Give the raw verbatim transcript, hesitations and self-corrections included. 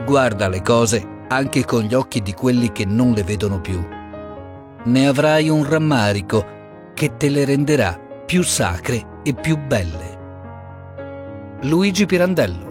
Guarda le cose anche con gli occhi di quelli che non le vedono più. Ne avrai un rammarico che te le renderà più sacre e più belle. Luigi Pirandello.